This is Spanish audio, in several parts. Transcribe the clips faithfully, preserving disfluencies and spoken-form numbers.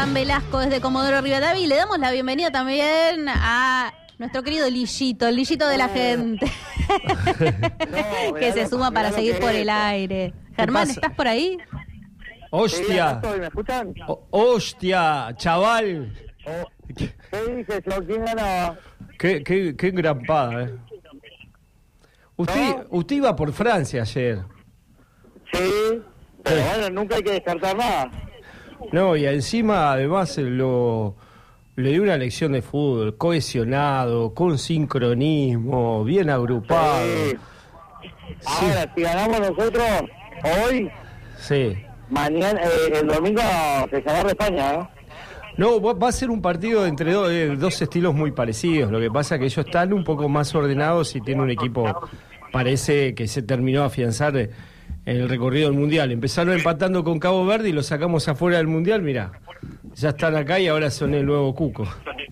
Germán Velasco desde Comodoro Rivadavia y le damos la bienvenida también a nuestro querido Lillito, el Lillito de la gente, no, que se suma para seguir por el aire. Germán, ¿estás por ahí? ¡Hostia! Sí, ¿me escuchan? O- ¡Hostia, chaval! Oh, ¿qué dices? ¿Quién ganaba? Qué, qué, qué engrampada, eh. Usted, ¿No? usted iba por Francia ayer. Sí, pero Sí. bueno, nunca hay que descartar nada. No, y encima, además, lo, le dio una lección de fútbol, cohesionado, con sincronismo, bien agrupado. Sí. Sí. Ahora, si ganamos nosotros hoy, Sí. mañana, eh, el domingo se agarra España, ¿eh? No, va va a ser un partido entre do- eh, dos estilos muy parecidos. Lo que pasa es que ellos están un poco más ordenados y tienen un equipo, parece que se terminó de afianzar en el recorrido del Mundial. Empezaron empatando con Cabo Verde y lo sacamos afuera del Mundial, mirá. Ya están acá y ahora son el nuevo Cuco.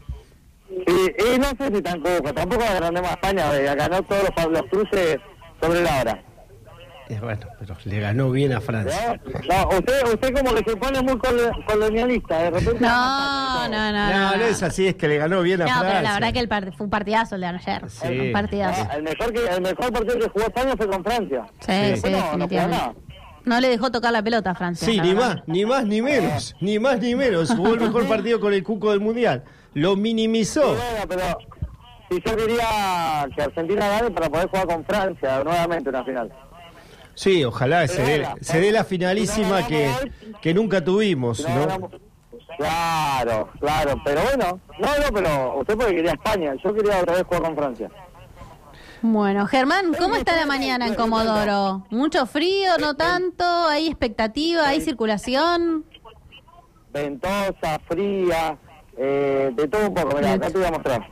Y, y no sé si tampoco, tampoco agrandemos a España, eh, ganó todos los, los cruces sobre la hora. Eh, bueno, pero le ganó bien a Francia. ¿No? No, usted, usted como que se pone muy col- colonialista, de repente... No, no, no. No, no es así, es que le ganó bien a No, Francia. pero la verdad que el part- fue un partidazo el de ayer. Sí. Un partidazo. Ah, el, mejor que, el mejor partido que jugó España fue con Francia. Sí, sí, Sí. Bueno, no jugó definitivamente. nada. No le dejó tocar la pelota a Francia. Sí, la ni verdad. más, ni más ni menos, ni más ni menos. Jugó el mejor partido con el Cuco del Mundial. Lo minimizó. Sí, bueno, pero si yo quería que Argentina gane para poder jugar con Francia nuevamente en la final. Sí, ojalá se dé, se dé la finalísima Si no que, ganamos hoy, que nunca tuvimos, si no ¿no? ganamos- Claro, claro, pero bueno, no, no, pero usted porque quería España, yo quería otra vez jugar con Francia. Bueno, Germán, ¿cómo está la mañana en Comodoro? ¿Mucho frío, no tanto? ¿Hay expectativa? ¿Hay circulación? Ventosa, fría, eh, de todo un poco, mirá, acá te voy a mostrar.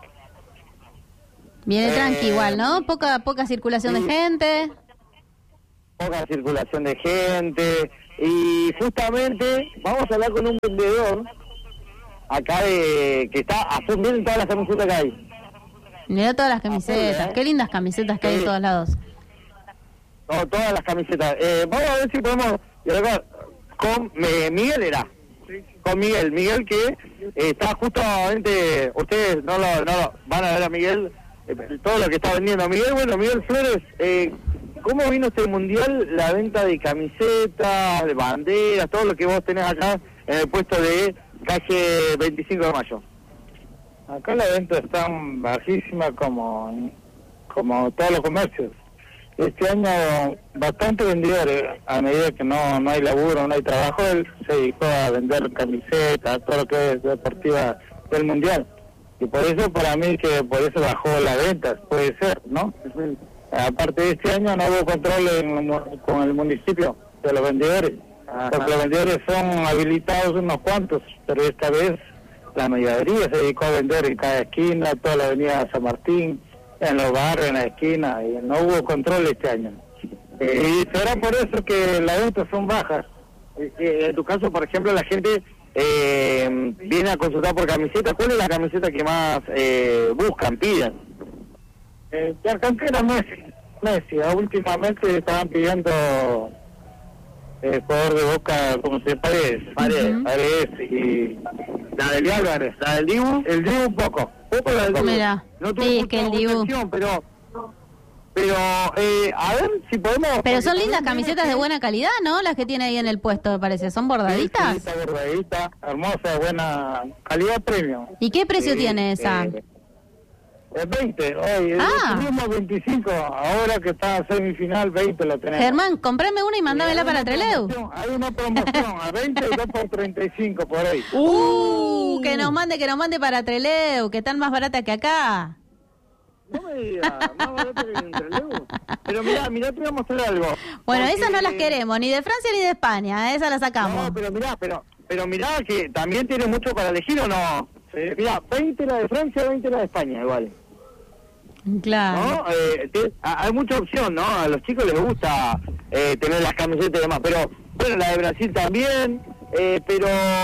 Viene Eh, tranqui igual, ¿no? Poca poca circulación sí. de gente. Poca circulación de gente y justamente vamos a hablar con un vendedor acá de que está a full bien todas las camisetas que hay. Mirá todas las camisetas. ¿eh? Qué lindas camisetas que hay Sí. en todos lados. No, todas las camisetas. Eh, vamos a ver si podemos dialogar con eh, Miguel era. Con Miguel, Miguel que eh, está justamente, ustedes no lo, no lo van a ver a Miguel, eh, todo lo que está vendiendo. Miguel, bueno, Miguel Flores, eh, ¿cómo vino este mundial la venta de camisetas, de banderas, todo lo que vos tenés acá en el puesto de calle veinticinco de mayo? Acá la venta está bajísima como, como todos los comercios. Este año bastante vendedores, a medida que no, no hay laburo, no hay trabajo, él se dedicó a vender camisetas, todo lo que es deportiva del mundial. Y por eso para mí que por eso bajó las ventas, puede ser, ¿no? Aparte de este año no hubo control en- con el municipio de los vendedores, porque los vendedores son habilitados unos cuantos, pero esta vez la mayoría se dedicó a vender en cada esquina, toda la avenida San Martín, en los barrios, en la esquina, y no hubo control este año. Eh, y será por eso que las ventas son bajas. Eh, eh, en tu caso, por ejemplo, la gente eh, viene a consultar por camiseta. ¿Cuál es la camiseta que más eh, buscan, piden? Eh, de Argentina Messi, Messi, ah, últimamente estaban pidiendo el jugador de Boca, como se parece, Paredes. Ujú. Paredes, y La del Diablo, ¿la del Dibu? el Dibu un poco, poco la del Dibu. Mira, No tuvo sí, es mucha que el Dibu. recepción, pero... Pero, eh, a ver si podemos... Pero son porque lindas también camisetas de que- buena calidad, ¿no? Las que tiene ahí en el puesto, me parece. ¿Son Sí, bordaditas? sí, está bordadita, hermosa, buena, calidad premium. ¿Y qué precio Sí, tiene esa? eh, Es veinte, hoy Ah. tuvimos veinticinco, ahora que está en semifinal veinte lo tenemos. Germán, comprame una y mandámela Hay para una Trelew. promoción, Hay una promoción a veinte y dos por treinta y cinco por ahí. Uh, que nos mande, que nos mande para Trelew, que están más baratas que acá. No me digas, más barato que el Trelew. Pero mirá, mirá, te voy a mostrar algo. Bueno, Porque- esas no las queremos, ni de Francia ni de España, esas las sacamos. No, pero mirá, pero, pero mirá que también tiene mucho para elegir, ¿o no? Eh, mirá, veinte la de Francia, veinte la de España, igual. Claro. ¿No? Eh, te- a- hay mucha opción, ¿no? A los chicos les gusta eh, tener las camisetas y demás, pero bueno, la de Brasil también, eh, pero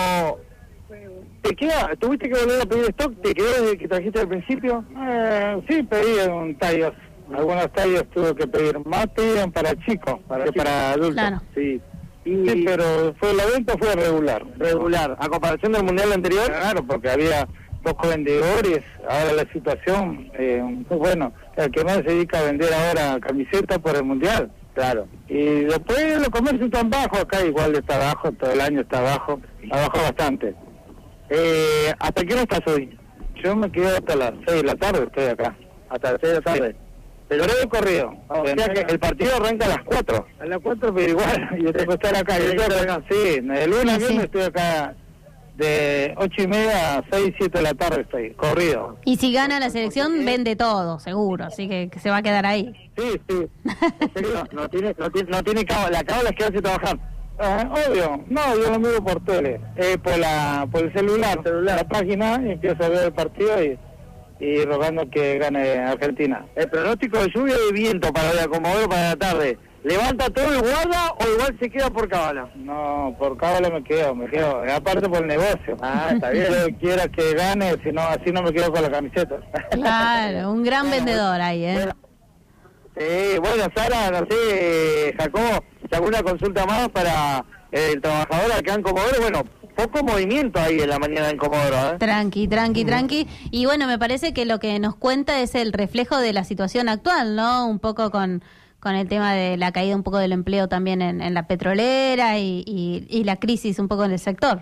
¿te queda? ¿Tuviste que volver a pedir stock? ¿Te quedó desde que trajiste al principio? Eh, sí, pedí un tallos. Algunos tallos tuve que pedir más, pedían para chicos, para, que para adultos. Claro. Sí. Y, sí, pero fue la venta fue regular. Regular. ¿A comparación del mundial anterior? Claro, porque había pocos vendedores. Ahora la situación, eh, bueno, el que más se dedica a vender ahora camisetas por el mundial. Claro. Y después los comercios están bajos acá, igual está bajo, todo el año está bajo, ha bajado bastante. Eh, ¿Hasta qué hora estás hoy? Yo me quedo hasta las seis de la tarde, estoy acá. Hasta las seis de la tarde. Sí. Pero he corrido. O sea que el partido arranca a las cuatro. A las cuatro, pero igual, yo tengo que estar acá. Yo tengo que estar, sí, el lunes a viernes estoy acá de ocho y media a seis, siete de la tarde estoy, corrido. Y si gana la selección, vende todo, seguro, así que, que se va a quedar ahí. Sí, sí. no, no tiene, no tiene, no tiene cábala, la cábala es quedarse trabajar. Ah, obvio, no, yo lo miro por tele, eh, por la, por el celular, celular, la página, y empiezo a ver el partido y, y rogando que gane Argentina. El pronóstico de lluvia y viento para el Comodoro para la tarde. ¿Levanta todo el guarda o igual se queda por cábala? No, por cábala me quedo, me quedo, aparte por el negocio. Ah, está bien. Yo quiero que gane, si no, así no me quedo con la camiseta. Claro, un gran vendedor ahí, ¿eh? Bueno, sí, bueno, Sara, no sé, Jacobo, si alguna consulta más para el trabajador acá en Comodoro, bueno, poco movimiento ahí en la mañana en Comodoro, ¿eh? Tranqui, tranqui, tranqui. Y bueno, me parece que lo que nos cuenta es el reflejo de la situación actual, ¿no? Un poco con, con el tema de la caída un poco del empleo también en, en la petrolera y, y, y la crisis un poco en el sector.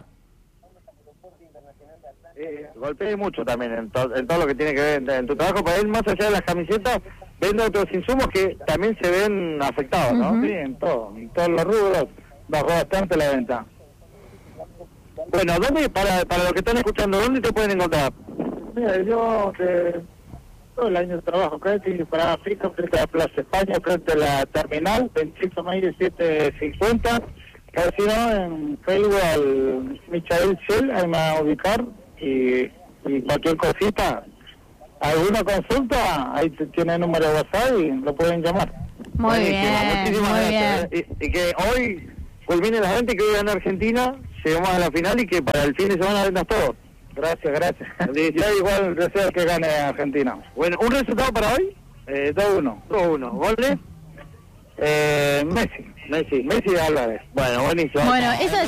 Eh, golpeé mucho también en, to en todo lo que tiene que ver en, en tu trabajo, pero él más allá de las camisetas vende otros insumos que también se ven afectados, ¿no? Uh-huh. Sí, en todo, en todos los rubros bajó bastante la venta. Bueno, ¿dónde, para, para los que están escuchando, dónde te pueden encontrar? Mira, yo eh, todo el año trabajo acá, estoy para África, frente a la Plaza España, frente a la terminal, veintiséis de mayo siete cincuenta. Casi no, en Facebook al Michael Shell, ahí me va a ubicar, y, y cualquier cosita, alguna consulta, ahí tiene el número de WhatsApp y lo pueden llamar. Muy Buenísimo, bien, muchísimas muy gracias, bien. ¿eh? Y, y que hoy culmine la gente, que hoy gana Argentina, llegamos a la final y que para el fin de semana vendas todo. Gracias, gracias. Ya igual deseo que gane Argentina. Bueno, ¿un resultado para hoy? Eh, dos uno. dos uno. ¿Goles? Eh, Messi. Messi. Messi Álvarez. Bueno, buenísimo. Bueno, eso es